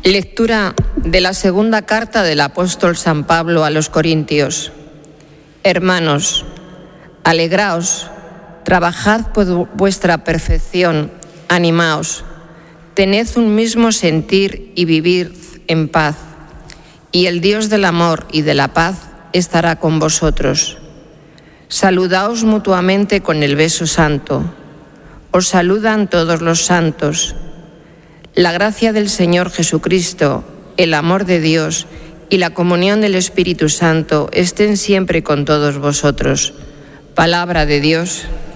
Lectura de la segunda carta del apóstol San Pablo a los Corintios. Hermanos, alegraos, trabajad por vuestra perfección, animaos, tened un mismo sentir y vivid en paz, y el Dios del amor y de la paz estará con vosotros. Saludaos mutuamente con el beso santo. Os saludan todos los santos. La gracia del Señor Jesucristo, el amor de Dios y la comunión del Espíritu Santo estén siempre con todos vosotros. Palabra de Dios.